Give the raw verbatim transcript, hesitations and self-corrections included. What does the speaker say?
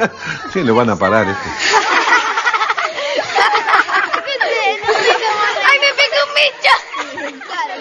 Sí, lo van a parar este. ¡Ay, me pegó un bicho!